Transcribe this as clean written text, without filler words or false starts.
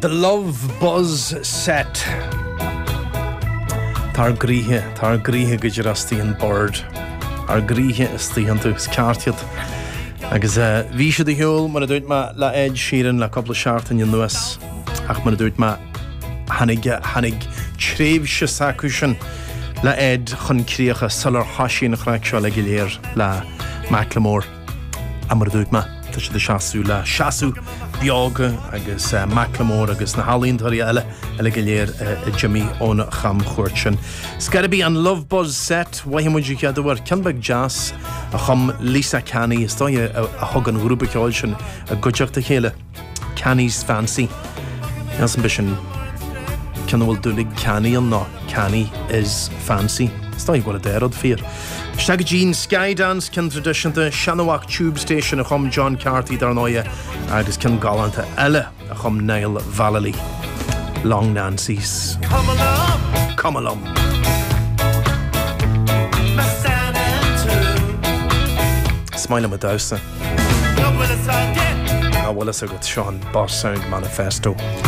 The Love Buzz Set. Tar gríthe gujirasti an board. Ar gríthe is tíhan tú scartiad. Agus bhí siad i hiúil mar a dúirt ma le Ed Sheeran le coppla seartain in nuas. Ach mar a dúirt ma hanig tréimh se sacusin le Ed chun críocha salar hasí na chraig seo le giléir le Macklemore. A mar a dúirt ma tá siad a seaasú le seaasú Bioga agus Macklemore agus na halíntarí eile giléir Jimmy ón cham chuirtin. It's gotta be on Love Buzz Set. Wahim would you get the word Kenbeg Jazz a chum Lisa Canny is doy a hug an grúpa ceáil a gujach de chéile Canny's Fancy. Nas ambition can will do lig Canny and not Canny is Fancy. It's doy what a derod fear. Stag Jean Skydance can tradition the Shanawak Tube Station a chum John Carty Darnoya agus can galanta ella a chum Niall Valley. Long Nancy's. Come along. Smile am a dausa. Well, it's a good Sean Boss Sound Manifesto.